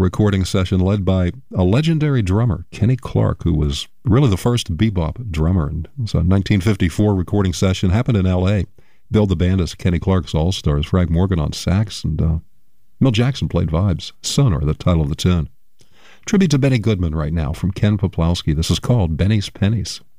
recording session led by a legendary drummer, Kenny Clarke, who was really the first bebop drummer. And it was a 1954 recording session, happened in L.A. Billed the band as Kenny Clarke's All-Stars, Frank Morgan on sax, and Milt Jackson played vibes. Sonar, the title of the tune. Tribute to Benny Goodman right now from Ken Poplowski. This is called Benny's Pennies.